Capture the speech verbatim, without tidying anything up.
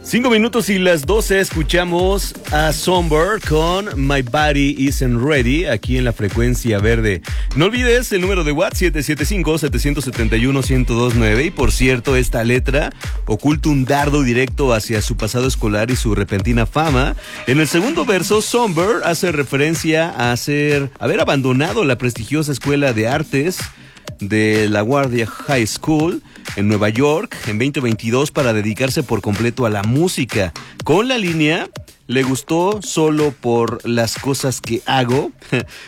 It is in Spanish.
Cinco minutos y las doce escuchamos a Somber con My Body Isn't Ready aquí en la frecuencia verde. No olvides el número de WhatsApp siete siete cinco, siete siete uno, uno cero dos nueve. Y por cierto, esta letra oculta un dardo directo hacia su pasado escolar y su repentina fama. En el segundo verso, Somber hace referencia a ser, haber abandonado la prestigiosa escuela de artes de La Guardia High School en Nueva York en veinte veintidós para dedicarse por completo a la música. Con la línea "le gustó solo por las cosas que hago",